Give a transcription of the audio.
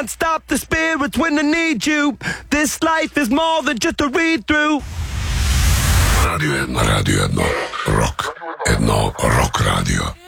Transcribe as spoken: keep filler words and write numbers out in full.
Stop the spirits when I need you. This life is more than just a read through. Radio jedno, Radio jedno, Rock, jedno Rock Radio.